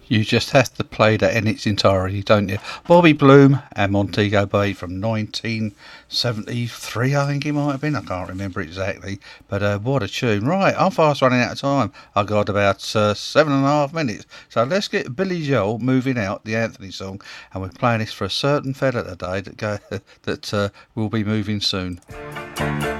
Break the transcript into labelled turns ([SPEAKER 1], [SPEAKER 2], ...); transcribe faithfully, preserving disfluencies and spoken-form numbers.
[SPEAKER 1] You just have to play that in its entirety, don't you? Bobby Bloom and Montego Bay from nineteen seventy-three, I think it might have been. I can't remember exactly. But uh, what a tune. Right, I'm fast running out of time. I've got about uh, seven and a half minutes. So let's get Billy Joel moving out, the Anthony song. And we're playing this for a certain fella today that, go, that uh, will be moving soon.